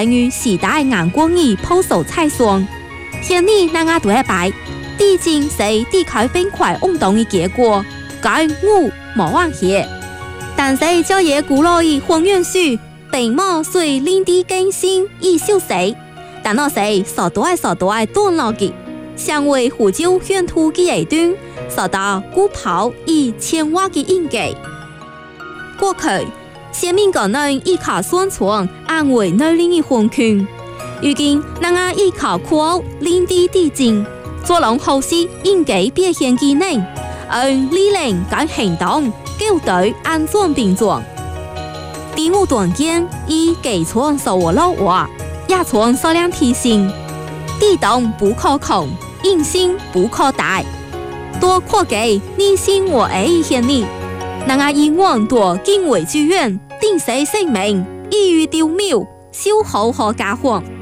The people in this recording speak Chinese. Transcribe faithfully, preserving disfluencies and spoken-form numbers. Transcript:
参與時代眼光而鋪手菜霜，現你那個對白，地震是地殼冰塊運動的結果，該我冇話嘢。但是這些古老的還原書，並冇隨領地更新而消失，但那是所代所代斷落嘅，成為湖州縣土嘅一段，受到古堡以千瓦嘅印記。過去，先民國內依靠宣傳安慰內領的環境，如今那個依靠靠領地地震，做攏後世應該表現技能，而理念跟行動夠對安全並重。第五段間以基村所我老話，也村數量提醒，地動不可控，人心不可大，多可給你心我愛一些你。那個以往多敬畏之遠，定死性命，一於丟謬，消耗和家荒。